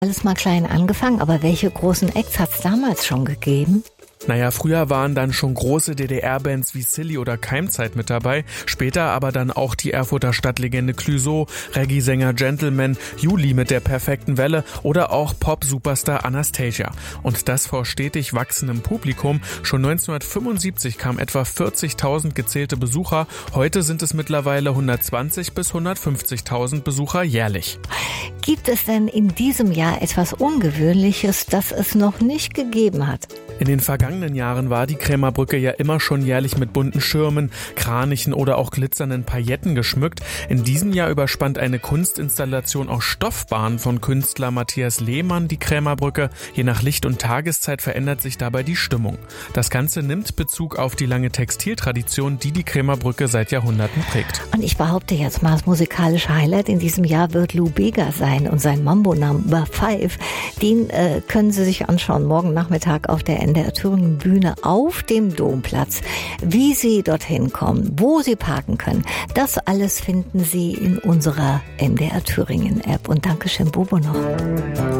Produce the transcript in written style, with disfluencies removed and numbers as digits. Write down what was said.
Alles mal klein angefangen, aber welche großen Acts hat es damals schon gegeben? Naja, früher waren dann schon große DDR-Bands wie Silly oder Keimzeit mit dabei, später aber dann auch die Erfurter Stadtlegende Clouseau, Reggae-Sänger Gentleman, Juli mit der perfekten Welle oder auch Pop-Superstar Anastasia. Und das vor stetig wachsendem Publikum. Schon 1975 kamen etwa 40.000 gezählte Besucher, heute sind es mittlerweile 120.000 bis 150.000 Besucher jährlich. Gibt es denn in diesem Jahr etwas Ungewöhnliches, das es noch nicht gegeben hat? In den vergangenen Jahren war die Krämerbrücke ja immer schon jährlich mit bunten Schirmen, Kranichen oder auch glitzernden Pailletten geschmückt. In diesem Jahr überspannt eine Kunstinstallation aus Stoffbahn von Künstler Matthias Lehmann die Krämerbrücke. Je nach Licht und Tageszeit verändert sich dabei die Stimmung. Das Ganze nimmt Bezug auf die lange Textiltradition, die die Krämerbrücke seit Jahrhunderten prägt. Und ich behaupte jetzt mal, das musikalische Highlight in diesem Jahr wird Lou Bega sein und sein Mambo Number 5. Den können Sie sich anschauen morgen Nachmittag auf der NDR Thüringen Bühne auf dem Domplatz. Wie Sie dorthin kommen, wo Sie parken können, das alles finden Sie in unserer NDR Thüringen App. Und Dankeschön, Bobo, noch.